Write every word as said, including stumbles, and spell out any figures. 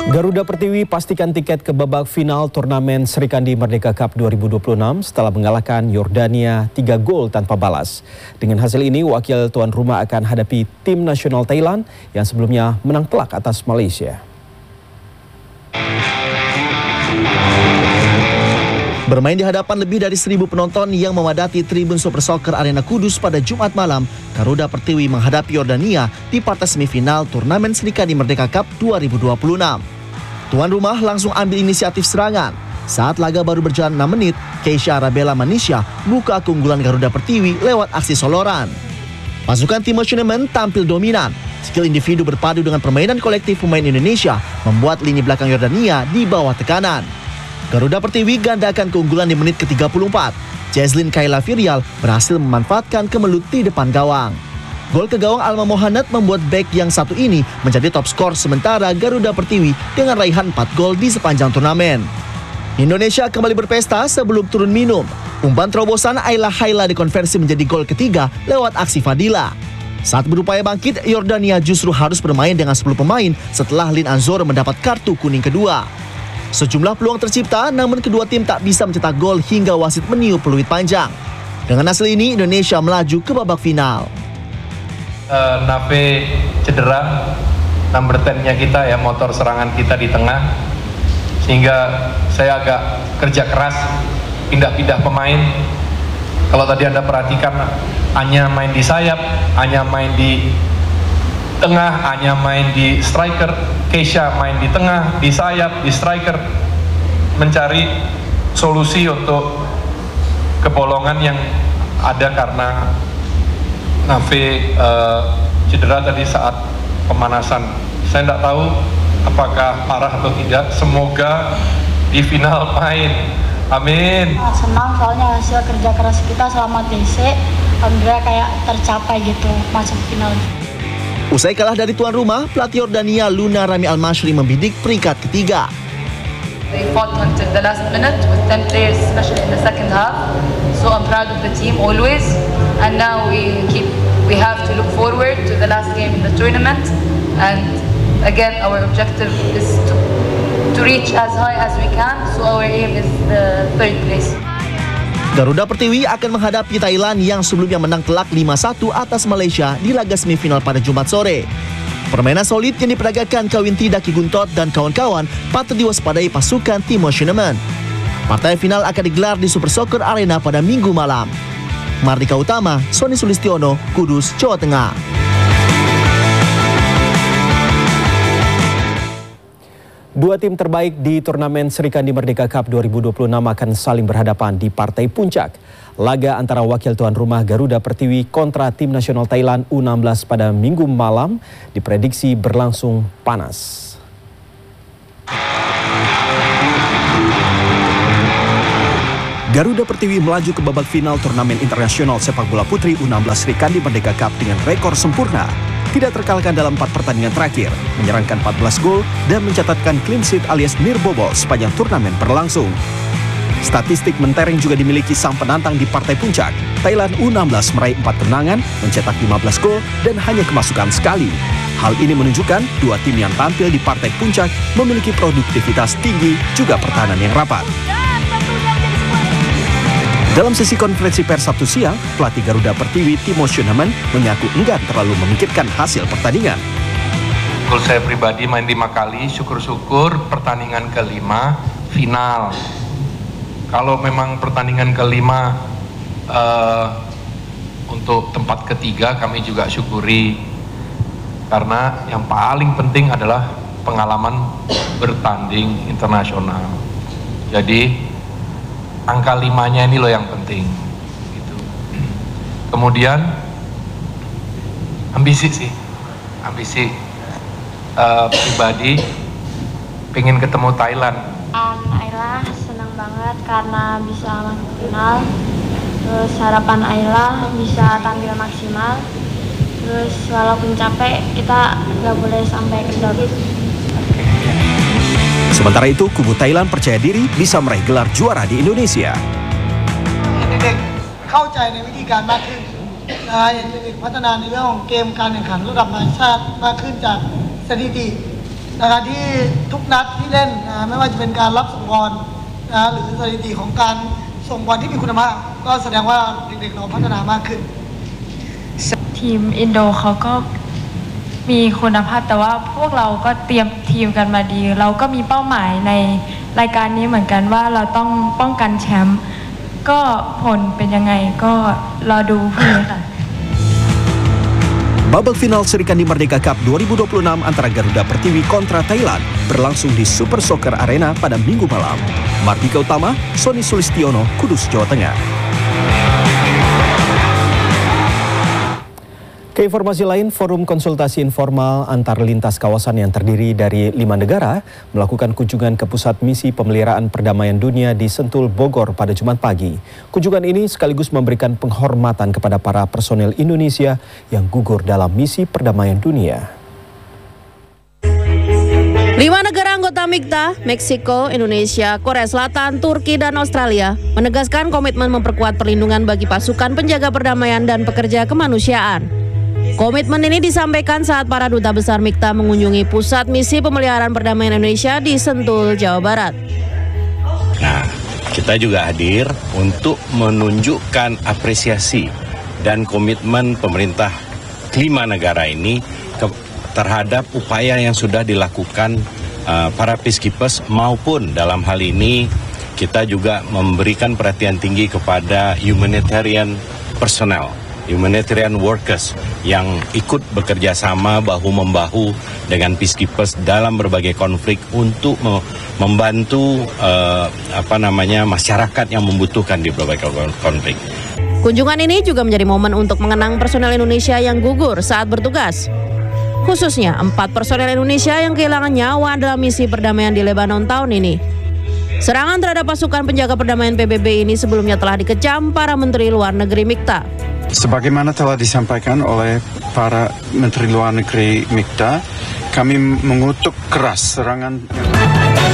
Garuda Pertiwi pastikan tiket ke babak final turnamen Serikandi Merdeka Cup dua ribu dua puluh enam setelah mengalahkan Yordania tiga gol tanpa balas. Dengan hasil ini, wakil tuan rumah akan hadapi tim nasional Thailand yang sebelumnya menang telak atas Malaysia. Bermain di hadapan lebih dari seribu penonton yang memadati Tribun Super Soccer Arena Kudus pada Jumat malam, Garuda Pertiwi menghadapi Yordania di partai semifinal turnamen Serikandi Merdeka Cup dua ribu dua puluh enam. Tuan rumah langsung ambil inisiatif serangan. Saat laga baru berjalan enam menit, Keisha Arabella Manisha buka keunggulan Garuda Pertiwi lewat aksi soloran. Pasukan Timo Schuenemann tampil dominan. Skill individu berpadu dengan permainan kolektif pemain Indonesia membuat lini belakang Yordania di bawah tekanan. Garuda Pertiwi gandakan keunggulan di menit ke tiga puluh empat. Jazlyn Kayla Virial berhasil memanfaatkan kemelut di depan gawang. Gol ke gawang Alma Mohanad membuat bek yang satu ini menjadi top skor sementara Garuda Pertiwi dengan raihan empat gol di sepanjang turnamen. Indonesia kembali berpesta sebelum turun minum. Umpan terobosan Ayla Haila dikonversi menjadi gol ketiga lewat aksi Fadila. Saat berupaya bangkit, Yordania justru harus bermain dengan sepuluh pemain setelah Lin Anzor mendapat kartu kuning kedua. Sejumlah peluang tercipta, namun kedua tim tak bisa mencetak gol hingga wasit meniup peluit panjang. Dengan hasil ini, Indonesia melaju ke babak final. Uh, Nafe cedera, number sepuluh-nya kita ya, motor serangan kita di tengah. Sehingga saya agak kerja keras, pindah-pindah pemain. Kalau tadi Anda perhatikan, Anya main di sayap, Anya main di tengah, Anya main di striker, Keisha main di tengah, di sayap, di striker, mencari solusi untuk kebolongan yang ada karena Nafe uh, cedera tadi saat pemanasan. Saya tidak tahu apakah parah atau tidak, semoga di final main, amin. Senang soalnya hasil kerja keras kita selama T C, alhamdulillah kayak tercapai gitu masuk final. Usai kalah dari tuan rumah, pelatih Yordania Luna Rami Al-Mashri membidik peringkat ketiga. They fought until the last minute with ten players, especially in the second half. So I'm proud of the team always. And now we keep, we have to look forward to the last game in the tournament. And again, our objective is to, to reach as high as we can. So our aim is the third place. Garuda Pertiwi akan menghadapi Thailand yang sebelumnya menang telak lima satu atas Malaysia di laga semifinal pada Jumat sore. Permainan solid yang diperagakan Kawinti Daki Guntot dan kawan-kawan patut diwaspadai pasukan Timo Schuenemann. Partai final akan digelar di Super Soccer Arena pada Minggu malam. Mardika Utama, Sony Sulistiono, Kudus, Jawa Tengah. Dua tim terbaik di turnamen Serikandi Merdeka Cup dua ribu dua puluh enam akan saling berhadapan di partai puncak. Laga antara wakil tuan rumah Garuda Pertiwi kontra tim nasional Thailand U enam belas pada Minggu malam diprediksi berlangsung panas. Garuda Pertiwi melaju ke babak final turnamen internasional sepak bola putri U enam belas Serikandi Merdeka Cup dengan rekor sempurna. Tidak terkalahkan dalam empat pertandingan terakhir, menyerangkan empat belas gol dan mencatatkan clean sheet alias nirbobol sepanjang turnamen berlangsung. Statistik mentereng juga dimiliki sang penantang di partai puncak. Thailand U enam belas meraih empat kemenangan, mencetak lima belas gol dan hanya kemasukan sekali. Hal ini menunjukkan dua tim yang tampil di partai puncak memiliki produktivitas tinggi juga pertahanan yang rapat. Dalam sesi konferensi pers Sabtu siang, pelatih Garuda Pertiwi Timo Schuenemann mengaku enggan terlalu memikirkan hasil pertandingan. Kalau saya pribadi main lima kali, syukur-syukur pertandingan kelima final. Kalau memang pertandingan kelima uh, untuk tempat ketiga kami juga syukuri. Karena yang paling penting adalah pengalaman bertanding internasional. Jadi angka limanya ini loh yang penting gitu. Kemudian ambisi sih ambisi uh, pribadi pengen ketemu Thailand. Um, Ayla senang banget karena bisa masuk final. Terus harapan Ayla bisa tampil maksimal. Terus walaupun capek kita nggak boleh sampai kendor. Sementara itu, kubu Thailand percaya diri bisa meraih gelar juara di Indonesia. เด็กๆเข้าใจในวิธีการมากขึ้นนะเด็กๆพัฒนาในเรื่องของเกมการแข่งขันระดับนานาชาติมากขึ้นจากสถิตินะครับที่ทุกนัดที่เล่นนะไม่ว่าจะเป็นการรับส่งบอลนะหรือสถิติของการส่งบอลที่มีคุณภาพก็แสดงว่าเด็กๆเราพัฒนามากขึ้นทีมอินโดเขาก็มีคุณภาพแต่ว่าพวกเราก็เตรียมทีมกันมาดีเราก็มีเป้าหมายในรายการนี้เหมือนกันว่าเราต้องป้องกันแชมป์ก็ผลเป็นยังไงก็รอดูพรุ่งนี้ค่ะ Babak final Sri Kandi Merdeka Cup dua ribu dua puluh enam antara Garuda Pertiwi kontra Thailand berlangsung di Super Soccer Arena pada Minggu malam. Mardika Utama, Sony Sulistiono, Kudus, Jawa Tengah. Keinformasi lain, forum konsultasi informal antar lintas kawasan yang terdiri dari lima negara melakukan kunjungan ke pusat misi pemeliharaan perdamaian dunia di Sentul, Bogor pada Jumat pagi. Kunjungan ini sekaligus memberikan penghormatan kepada para personel Indonesia yang gugur dalam misi perdamaian dunia. Lima negara anggota MIKTA, Meksiko, Indonesia, Korea Selatan, Turki, dan Australia menegaskan komitmen memperkuat perlindungan bagi pasukan penjaga perdamaian dan pekerja kemanusiaan. Komitmen ini disampaikan saat para duta besar MIKTA mengunjungi pusat misi pemeliharaan perdamaian Indonesia di Sentul, Jawa Barat. Nah, kita juga hadir untuk menunjukkan apresiasi dan komitmen pemerintah kelima negara ini ke, terhadap upaya yang sudah dilakukan uh, para peacekeepers maupun dalam hal ini kita juga memberikan perhatian tinggi kepada humanitarian personnel. Humanitarian workers yang ikut bekerja sama bahu-membahu dengan peacekeepers dalam berbagai konflik untuk membantu uh, apa namanya masyarakat yang membutuhkan di berbagai konflik. Kunjungan ini juga menjadi momen untuk mengenang personel Indonesia yang gugur saat bertugas. Khususnya empat personel Indonesia yang kehilangan nyawa dalam misi perdamaian di Lebanon tahun ini. Serangan terhadap pasukan penjaga perdamaian P B B ini sebelumnya telah dikecam para menteri luar negeri MIKTA. Sebagaimana telah disampaikan oleh para Menteri Luar Negeri MIKTA, kami mengutuk keras serangan